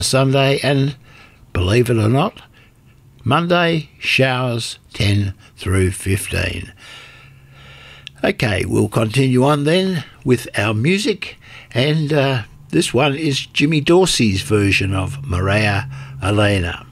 Sunday, and believe it or not, Monday showers 10 through 15. Okay, we'll continue on then with our music, and this one is Jimmy Dorsey's version of Maria Elena.